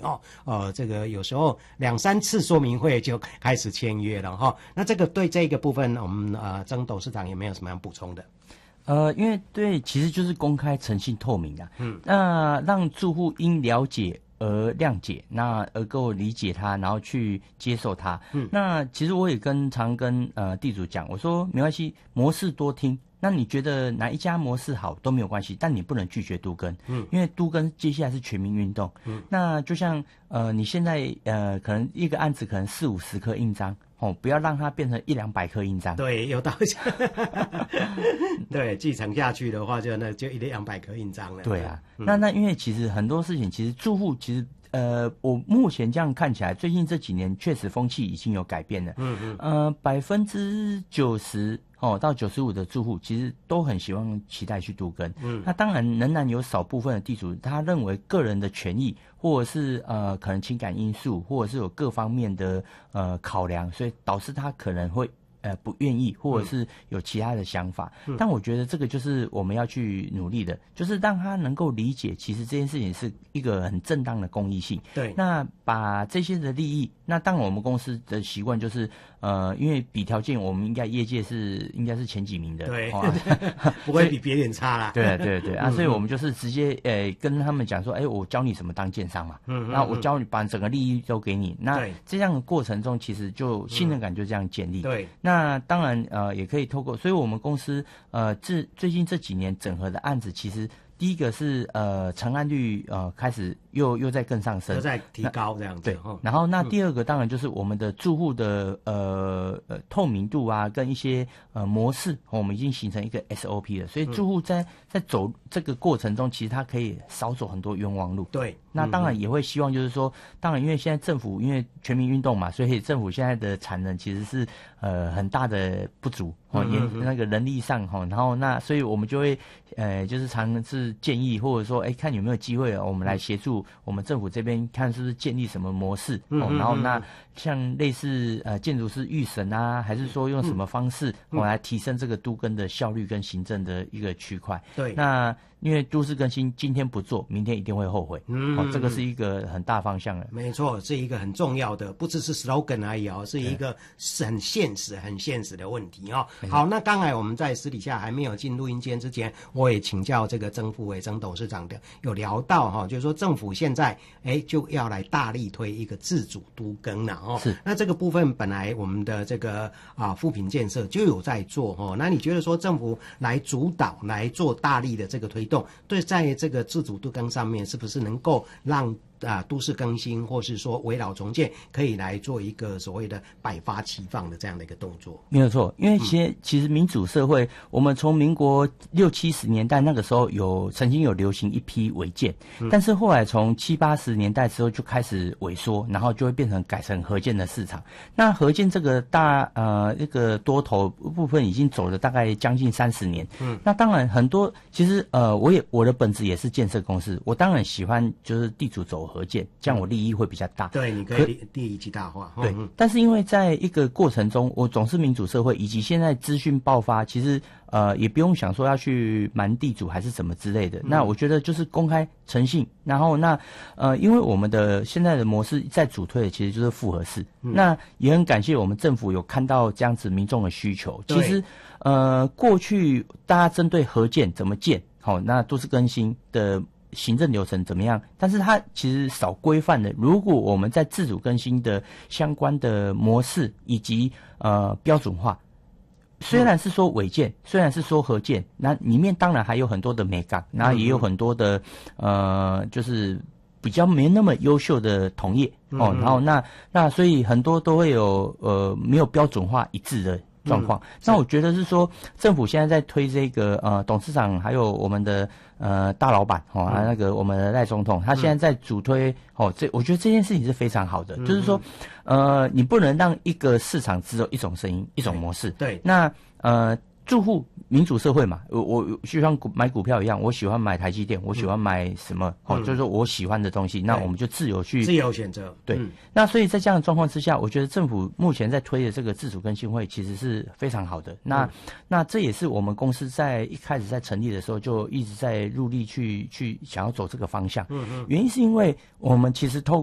这个有时候2-3次说明会就开始签约了哈。那这个对这个部分，我们曾董事长有没有什么样补充的？ 因为对，其实就是公开、诚信、透明啊。那让住户因了解而谅解，那而够理解他，然后去接受他。那其实我也常跟地主讲，我说没关系，模式多听。那你觉得哪一家模式好都没有关系，但你不能拒绝都更，因为都更接下来是全民运动。那就像你现在可能一个案子可能40-50颗印章。不要让它变成100-200颗印章。 对，有道理。对，继承下去的话，就100-200颗印章了。 对啊，那因为其实很多事情，其实住户其实我目前这样看起来，最近这几年确实风气已经有改变了。90%到95%的住户其实都很期待去都更。那当然仍然有少部分的地主，他认为个人的权益，或者是可能情感因素，或者是有各方面的考量，所以导致他可能会不愿意，或者是有其他的想法。但我觉得这个就是我们要去努力的，就是让他能够理解，其实这件事情是一个很正当的公益性。 对， 那把这些的利益，那当然我们公司的习惯就是因为比条件，我们应该业界应该是前几名的。 对，不会比别人差啦。 对啊，所以我们就是直接跟他们讲说，我教你怎么当建商嘛。那我教你把整个利益都给你。那这样的过程中，其实就信任感就这样建立。 对。 那当然也可以透过，所以我们公司最近这几年整合的案子，其实第一个是成案率开始又在更上升， 又在提高这样子。 对，然后那第二个当然就是我们的住户的透明度啊，跟一些模式，我们已经形成一个 SOP 了，所以住户在走这个过程中，其实他可以少走很多冤枉路。对，那当然也会希望就是说，当然因为现在政府因为全民运动嘛，所以政府现在的产能其实是很大的不足。那个人力上然后所以我们就会就是常是建议，或者说看有没有机会我们来协助我们政府这边看是不是建立什么模式。然后那像类似建筑师预审啊，还是说用什么方式来提升这个都更的效率跟行政的一个区块。对，那因为都市更新今天不做，明天一定会后悔。这个是一个很大方向的。 没错，是一个很重要的，不只是 slogan 而已是一个很现实的问题好，那刚才我们在私底下还没有进录音间之前，我也请教这个曾富伟曾董事长的，有聊到就是说政府现在就要来大力推一个自主都更了是。那这个部分本来我们的这个富品建设就有在做那你觉得说政府来主导来做大力的这个推动，对在这个自主都更上面是不是能够让都市更新或是说围绕重建可以来做一个所谓的百发齐放的这样的一个动作？没有错，因为其实民主社会，我们从民国60-70年代那个时候曾经有流行一批违建，但是后来从70-80年代之后就开始萎缩，然后就会改成合建的市场。那合建这个一个多头部分已经走了大概将近30年。那当然很多其实我的本质也是建设公司，我当然喜欢就是地主走合建，这样我利益会比较大。 对，你可以利益极大化。 对，但是因为在一个过程中，我总是民主社会，以及现在资讯爆发，其实也不用想说要去瞒地主还是什么之类的。那我觉得就是公开诚信，然后因为我们的现在的模式在主推的其实就是复合式。那也很感谢我们政府有看到这样子民众的需求。其实过去大家针对合建怎么建，那都市更新的行政流程怎么样，但是它其实少规范的。如果我们在自主更新的相关的模式以及标准化，虽然是说违建，虽然是说合建，那里面当然还有很多的美感，然后也有很多的就是比较没那么优秀的同业然后那所以很多都会有没有标准化一致的状况。那我觉得是说政府现在在推这个董事长还有我们的大老板那个我们的赖总统，他现在在主推我觉得这件事情是非常好的。就是说你不能让一个市场只有一种声音一种模式。对，那住户民主社会嘛，我就像买股票一样，我喜欢买台积电，我喜欢买什么就是说我喜欢的东西，那我们就自由选择。对，那所以在这样的状况之下，我觉得政府目前在推的这个自主更新会其实是非常好的。那这也是我们公司在一开始在成立的时候就一直在入力去想要走这个方向。原因是因为我们其实